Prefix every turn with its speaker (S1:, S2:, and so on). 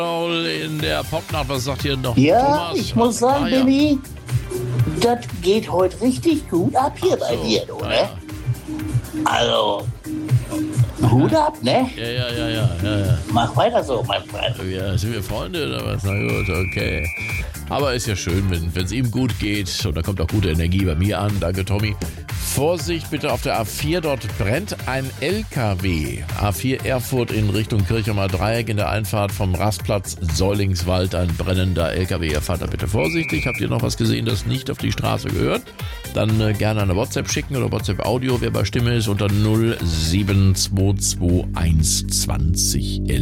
S1: In der Popnacht, was sagt hier noch
S2: Ja,
S1: Thomas?
S2: ich muss sagen,
S1: Ja.
S2: Benni, das geht heute richtig gut ab hier bei dir, du, ne?
S1: Ja.
S2: Also, Hut ab, ne?
S1: Ja.
S2: Mach weiter so, mein Freund.
S1: Ja, sind wir Freunde oder was? Na gut, okay. Aber ist ja schön, wenn es ihm gut geht. Und da kommt auch gute Energie bei mir an. Danke, Tommy. Vorsicht bitte auf der A4, dort brennt ein LKW. A4 Erfurt in Richtung Kirchheimer Dreieck in der Einfahrt vom Rastplatz Säulingswald. Ein brennender LKW. Ihr fahrt da bitte vorsichtig. Habt ihr noch was gesehen, das nicht auf die Straße gehört? Dann gerne eine WhatsApp schicken oder WhatsApp Audio. Wer bei Stimme ist, unter 07221 2011.